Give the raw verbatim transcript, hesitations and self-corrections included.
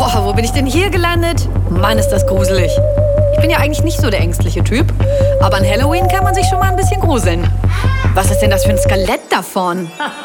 Boah, wo bin ich denn hier gelandet? Mann, ist das gruselig. Ich bin ja eigentlich nicht so der ängstliche Typ, aber an Halloween kann man sich schon mal ein bisschen gruseln. Was ist denn das für ein Skelett da vorn?